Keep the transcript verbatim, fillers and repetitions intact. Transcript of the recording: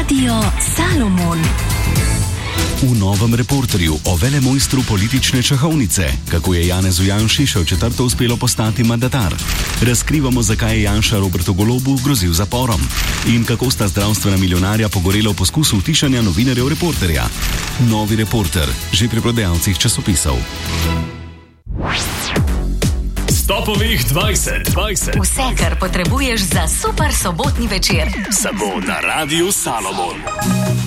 Radio Salomon. V novem Reporterju o velemojstru politične čahovnice, kako je Janezu Janši še v četrto uspelo postati mandatar. Razkrivamo, zakaj je Janša Robertu Golobu grozil zaporom in kako sta zdravstvena milijonarja pogorela v poskusu utišanja novinarjev Reporterja. Novi Reporter, že pri prodajalcih časopisov. Topovih dvajset, dvajset. Vse, kar potrebuješ za super sobotni večer. Samo na Radiu Salomon.